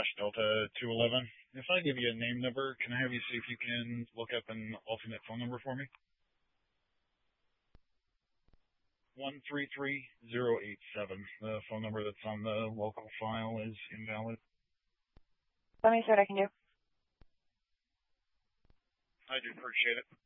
Delta 211. If I give you a name number, can I have you see if you can look up an alternate phone number for me? 133087. The phone number that's on the local file is invalid. Let me see what I can do. I do appreciate it.